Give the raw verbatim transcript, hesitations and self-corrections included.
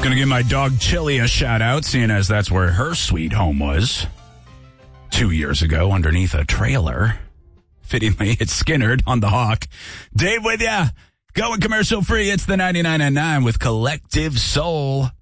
Gonna give my dog Chili a shout out, seeing as that's where her sweet home was two years ago underneath a trailer. Fittingly, it's Skinnerd on the Hawk. Dave with ya. Going commercial free. It's the ninety-nine and nine with Collective Soul.